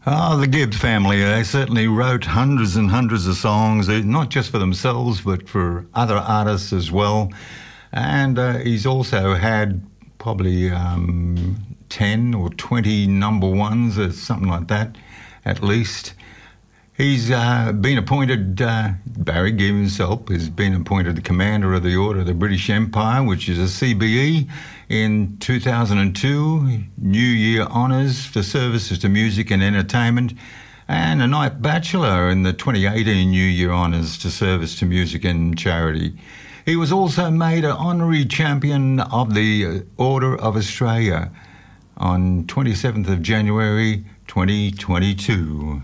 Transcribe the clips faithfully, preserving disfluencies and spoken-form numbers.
Oh, the Gibb family, they certainly wrote hundreds and hundreds of songs, not just for themselves, but for other artists as well. And uh, he's also had probably um, ten or twenty number ones, or something like that, at least. He's uh, been appointed, uh, Barry Gibb himself has been appointed the Commander of the Order of the British Empire, which is a C B E, in two thousand two, New Year Honours for services to music and entertainment, and a Knight Bachelor in the twenty eighteen New Year Honours to service to music and charity. He was also made an Honorary Champion of the Order of Australia on twenty-seventh of January twenty twenty-two.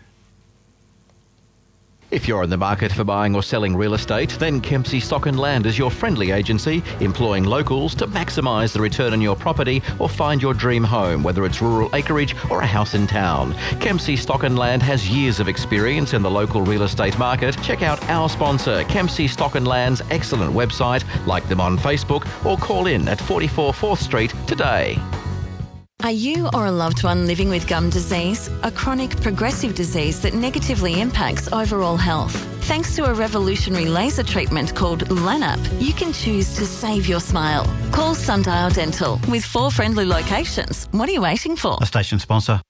If you're in the market for buying or selling real estate, then Kempsey Stock and Land is your friendly agency, employing locals to maximise the return on your property or find your dream home, whether it's rural acreage or a house in town. Kempsey Stock and Land has years of experience in the local real estate market. Check out our sponsor, Kempsey Stock and Land's excellent website, like them on Facebook, or call in at forty-four fourth Street today. Are you or a loved one living with gum disease, a chronic progressive disease that negatively impacts overall health? Thanks to a revolutionary laser treatment called LANAP, you can choose to save your smile. Call Sundial Dental with four friendly locations. What are you waiting for? A station sponsor.